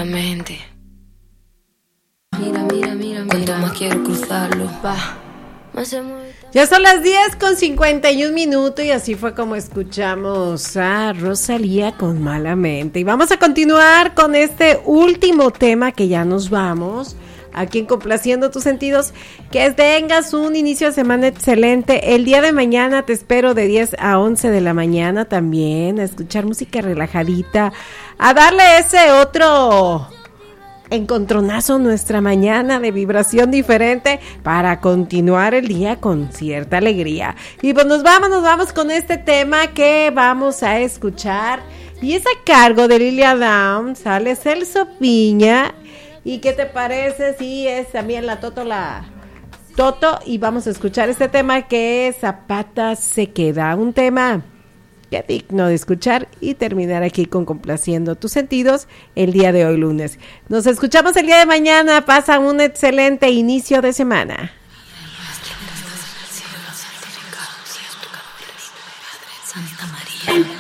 mente. Mira. Cuanto más quiero cruzarlo, va. Ya son las 10:51 y así fue como escuchamos a Rosalía con Malamente. Y vamos a continuar con este último tema que ya nos vamos. Aquí en Complaciendo Tus Sentidos, que tengas un inicio de semana excelente. El día de mañana te espero de 10 a 11 de la mañana también, a escuchar música relajadita, a darle ese otro encontronazo nuestra mañana de vibración diferente para continuar el día con cierta alegría. Y pues nos vamos con este tema que vamos a escuchar. Y es a cargo de Lilia Downs, sale Celso Piña. ¿Y qué te parece si es también la Toto? Y vamos a escuchar este tema que es Zapata se queda. Un tema que digno de escuchar y terminar aquí con Complaciendo Tus Sentidos el día de hoy lunes. Nos escuchamos el día de mañana. Pasa un excelente inicio de semana.